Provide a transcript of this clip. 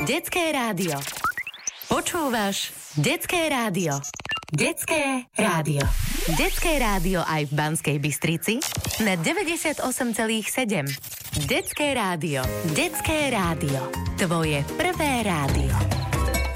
Detské rádio. Počúvaš Detské rádio. Detské rádio. Detské rádio aj v Banskej Bystrici na 98,7. Detské rádio. Detské rádio. Tvoje prvé rádio.